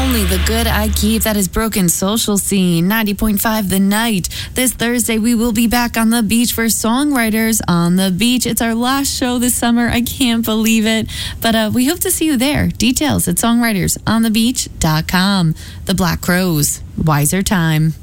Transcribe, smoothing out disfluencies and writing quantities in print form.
Only the good I keep. That is Broken Social Scene, 90.5 The Night. This Thursday, we will be back on the beach for Songwriters on the Beach. It's our last show this summer. I can't believe it. But we hope to see you there. Details at songwritersonthebeach.com. The Black Crowes, Wiser Time.